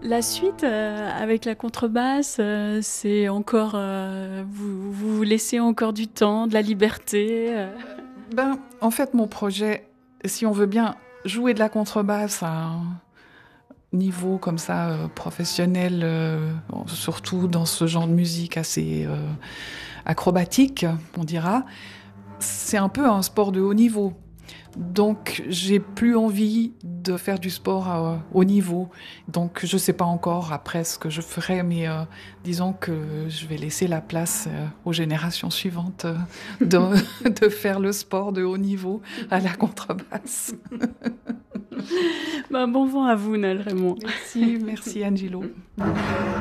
La suite avec la contrebasse, c'est encore vous laissez encore du temps, de la liberté. En fait, mon projet, si on veut bien jouer de la contrebasse à un niveau comme ça professionnel, surtout dans ce genre de musique assez acrobatique, on dira, c'est un peu un sport de haut niveau. Donc, j'ai plus envie de faire du sport à haut niveau. Donc, je sais pas encore après ce que je ferai, mais disons que je vais laisser la place aux générations suivantes de faire le sport de haut niveau à la contrebasse. Bon vent à vous, Nel Raymond. Merci, merci Angelo.